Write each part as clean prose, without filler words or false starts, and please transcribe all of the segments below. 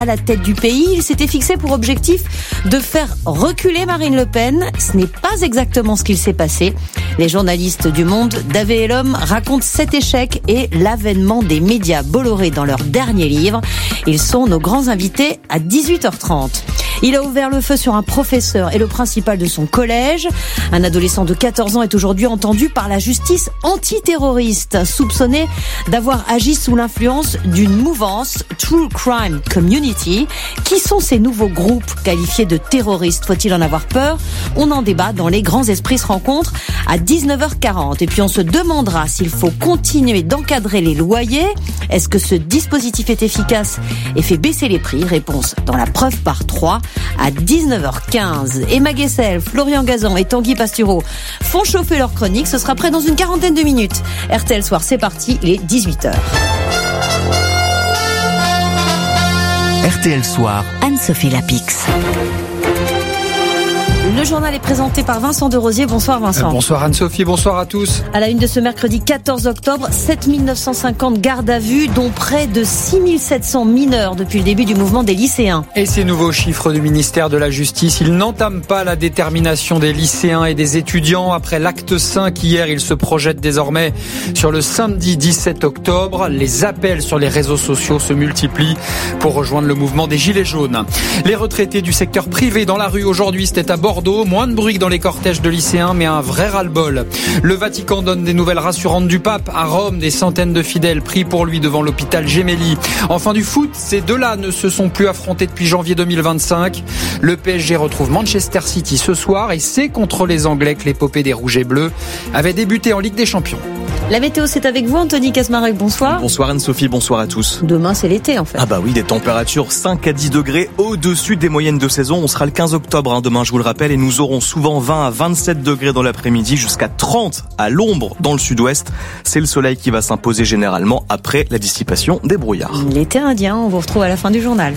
à la tête du pays. Il s'était fixé pour objectif de faire reculer Marine Le Pen. Ce n'est pas exactement ce qu'il s'est passé. Les journalistes du Monde, Davé et l'Homme racontent cet échec et l'avènement des médias Bolloré dans leur dernier livre. Ils sont nos grands invités à 18h30. Il a ouvert le feu sur un professeur et le principal de son collège. Un adolescent de 14 ans est aujourd'hui entendu par la justice antiterroriste, soupçonné d'avoir agi sous l'influence d'une mouvance True Crime Community. Qui sont ces nouveaux groupes qualifiés de terroristes? Faut-il en avoir peur? On en débat dans Les Grands Esprits se rencontrent à 19h40. Et puis on se demandera s'il faut continuer d'encadrer les loyers. Est-ce que ce dispositif est efficace et fait baisser les prix? Réponse dans La Preuve par 3 à 19h15. Emma Guessel, Florian Gazan et Tanguy Pastureau font chauffer leur chronique. Ce sera prêt dans une quarantaine de minutes. RTL Soir, c'est parti, il est 18h. RTL Soir, Anne-Sophie Lapix. Le journal est présenté par Vincent Derosier. Bonsoir Vincent. Bonsoir Anne-Sophie, bonsoir à tous. À la une de ce mercredi 14 octobre, 7950 gardes à vue, dont près de 6700 mineurs depuis le début du mouvement des lycéens. Et ces nouveaux chiffres du ministère de la Justice, ils n'entament pas la détermination des lycéens et des étudiants. Après l'acte 5 hier, ils se projettent désormais sur le samedi 17 octobre. Les appels sur les réseaux sociaux se multiplient pour rejoindre le mouvement des Gilets jaunes. Les retraités du secteur privé dans la rue aujourd'hui, c'était à Bordeaux. Moins de bruit que dans les cortèges de lycéens, mais un vrai ras-le-bol. Le Vatican donne des nouvelles rassurantes du pape. À Rome, des centaines de fidèles prient pour lui devant l'hôpital Gemelli. Enfin du foot, ces deux-là ne se sont plus affrontés depuis janvier 2025. Le PSG retrouve Manchester City ce soir et c'est contre les Anglais que l'épopée des Rouges et Bleus avait débuté en Ligue des Champions. La météo, c'est avec vous, Anthony Kasmarek, bonsoir. Bonsoir Anne-Sophie, bonsoir à tous. Demain, c'est l'été en fait. Ah bah oui, des températures 5 à 10 degrés au-dessus des moyennes de saison. On sera le 15 octobre demain, je vous le rappelle, et nous aurons souvent 20 à 27 degrés dans l'après-midi, jusqu'à 30 à l'ombre dans le sud-ouest. C'est le soleil qui va s'imposer généralement après la dissipation des brouillards. L'été indien, on vous retrouve à la fin du journal.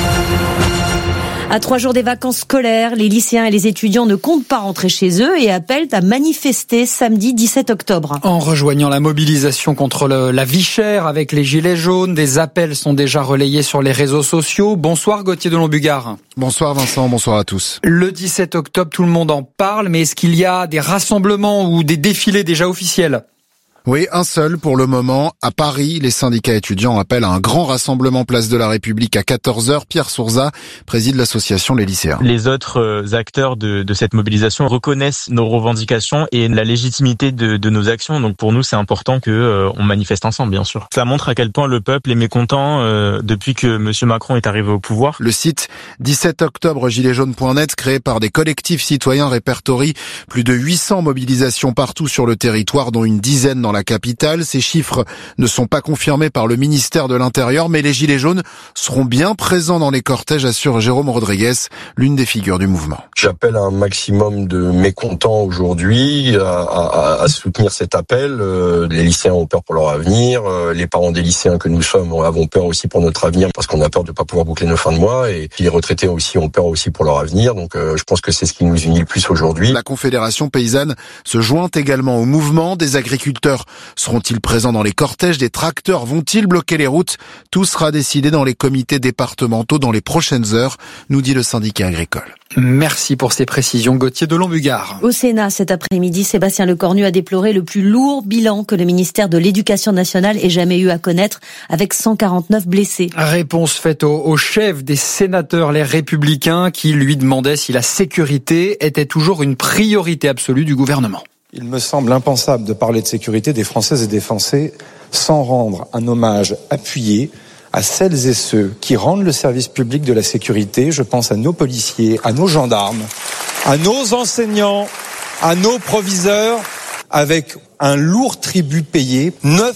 À 3 jours des vacances scolaires, les lycéens et les étudiants ne comptent pas rentrer chez eux et appellent à manifester samedi 17 octobre. En rejoignant la mobilisation contre la vie chère avec les gilets jaunes, des appels sont déjà relayés sur les réseaux sociaux. Bonsoir Gauthier de Lombugard. Bonsoir Vincent, bonsoir à tous. Le 17 octobre, tout le monde en parle, mais est-ce qu'il y a des rassemblements ou des défilés déjà officiels ? Oui, un seul pour le moment. À Paris, les syndicats étudiants appellent à un grand rassemblement place de la République à 14h. Pierre Sourza préside l'association Les Lycéens. Les autres acteurs de cette mobilisation reconnaissent nos revendications et la légitimité de nos actions. Donc pour nous, c'est important que on manifeste ensemble, bien sûr. Ça montre à quel point le peuple est mécontent depuis que M. Macron est arrivé au pouvoir. Le site 17octobregiletsjaunes.net, créé par des collectifs citoyens, répertorie plus de 800 mobilisations partout sur le territoire, dont une dizaine dans la capitale. Ces chiffres ne sont pas confirmés par le ministère de l'Intérieur, mais les Gilets jaunes seront bien présents dans les cortèges, assure Jérôme Rodriguez, l'une des figures du mouvement. J'appelle un maximum de mécontents aujourd'hui à soutenir cet appel. Les lycéens ont peur pour leur avenir, les parents des lycéens que nous sommes avons peur aussi pour notre avenir parce qu'on a peur de ne pas pouvoir boucler nos fins de mois, et puis les retraités aussi ont peur aussi pour leur avenir. Donc je pense que c'est ce qui nous unit le plus aujourd'hui. La Confédération paysanne se joint également au mouvement. Des agriculteurs seront-ils présents dans les cortèges? Des tracteurs vont-ils bloquer les routes? Tout sera décidé dans les comités départementaux dans les prochaines heures, nous dit le syndicat agricole. Merci pour ces précisions, Gauthier de Lombugard. Au Sénat, cet après-midi, Sébastien Lecornu a déploré le plus lourd bilan que le ministère de l'Éducation nationale ait jamais eu à connaître, avec 149 blessés. Réponse faite au chef des sénateurs, les Républicains, qui lui demandait si la sécurité était toujours une priorité absolue du gouvernement. Il me semble impensable de parler de sécurité des Françaises et des Français sans rendre un hommage appuyé à celles et ceux qui rendent le service public de la sécurité. Je pense à nos policiers, à nos gendarmes, à nos enseignants, à nos proviseurs, avec un lourd tribut payé.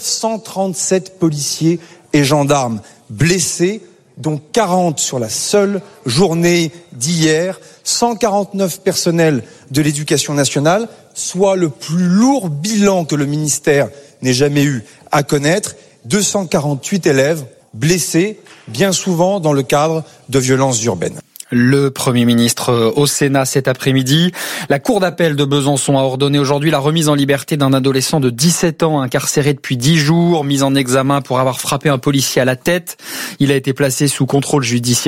937 policiers et gendarmes blessés, dont 40 sur la seule journée d'hier, 149 personnels de l'Éducation nationale, soit le plus lourd bilan que le ministère n'ait jamais eu à connaître, 248 élèves blessés, bien souvent dans le cadre de violences urbaines. Le Premier ministre au Sénat cet après-midi. La Cour d'appel de Besançon a ordonné aujourd'hui la remise en liberté d'un adolescent de 17 ans incarcéré depuis 10 jours, mis en examen pour avoir frappé un policier à la tête. Il a été placé sous contrôle judiciaire